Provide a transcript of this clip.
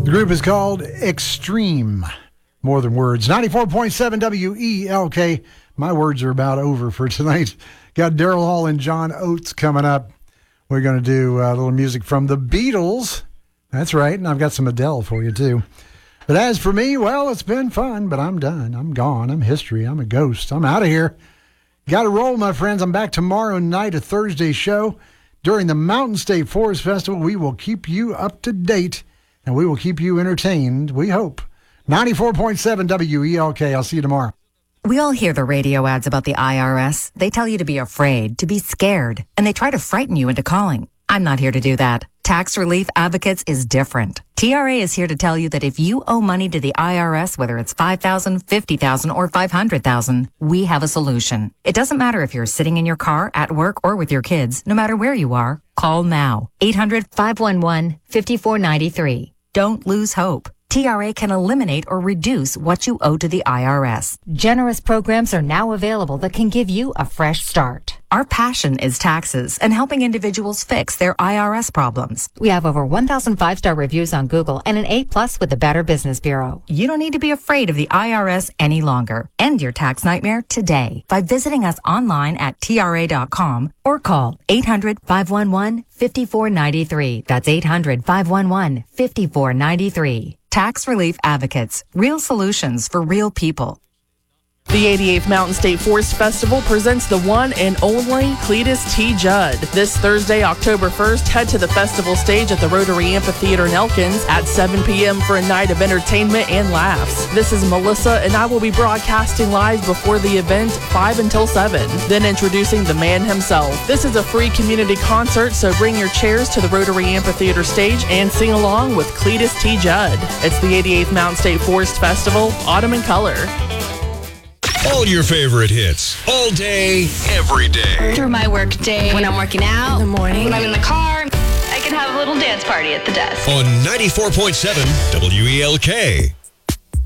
The group is called Extreme. More than words. 94.7 WELK. My words are about over for tonight. Got Daryl Hall and John Oates coming up. We're going to do a little music from the Beatles. That's right, and I've got some Adele for you, too. But as for me, well, it's been fun, but I'm done. I'm gone. I'm history. I'm a ghost. I'm out of here. Got to roll, my friends. I'm back tomorrow night, a Thursday show. During the Mountain State Forest Festival, we will keep you up to date, and we will keep you entertained, we hope. 94.7 WELK. I'll see you tomorrow. We all hear the radio ads about the IRS. They tell you to be afraid, to be scared, and they try to frighten you into calling. I'm not here to do that. Tax Relief Advocates is different. TRA is here to tell you that if you owe money to the IRS, whether it's $5,000, $50,000, or $500,000, we have a solution. It doesn't matter if you're sitting in your car, at work, or with your kids. No matter where you are, call now. 800-511-5493. Don't lose hope. TRA can eliminate or reduce what you owe to the IRS. Generous programs are now available that can give you a fresh start. Our passion is taxes and helping individuals fix their IRS problems. We have over 1,000 5-star reviews on Google and an A+ with the Better Business Bureau. You don't need to be afraid of the IRS any longer. End your tax nightmare today by visiting us online at TRA.com or call 800-511-5493. That's 800-511-5493. Tax Relief Advocates. Real solutions for real people. The 88th Mountain State Forest Festival presents the one and only Cletus T. Judd. This Thursday, October 1st, head to the festival stage at the Rotary Amphitheater in Elkins at 7 p.m. for a night of entertainment and laughs. This is Melissa, and I will be broadcasting live before the event 5 until 7. Then introducing the man himself. This is a free community concert, so bring your chairs to the Rotary Amphitheater stage and sing along with Cletus T. Judd. It's the 88th Mountain State Forest Festival, Autumn in Color. All your favorite hits, all day, every day. Through my work day, when I'm working out, In the morning. when I'm in the car, I can have a little dance party at the desk. On 94.7 WELK.